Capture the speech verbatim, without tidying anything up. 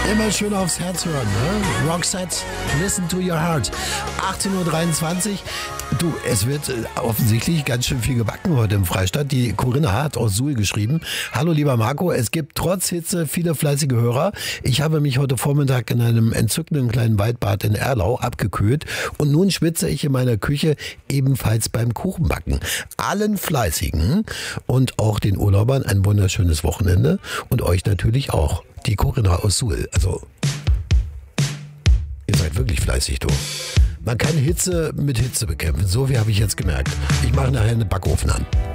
Immer schön aufs Herz hören, ne? Roxette, listen to your heart. achtzehn Uhr dreiundzwanzig. Du, es wird äh, offensichtlich ganz schön viel gebacken heute im Freistaat. Die Corinna hat aus Suhl geschrieben. Hallo lieber Marco, es gibt trotz Hitze viele fleißige Hörer. Ich habe mich heute Vormittag in einem entzückenden kleinen Waldbad in Erlau abgekühlt und nun schwitze ich in meiner Küche ebenfalls beim Kuchenbacken. Allen Fleißigen und auch den Urlaubern ein wunderschönes Wochenende und euch natürlich auch. Die Corinna aus Suhl. Also, ihr seid wirklich fleißig, du. Man kann Hitze mit Hitze bekämpfen. So wie habe ich jetzt gemerkt. Ich mache nachher einen Backofen an.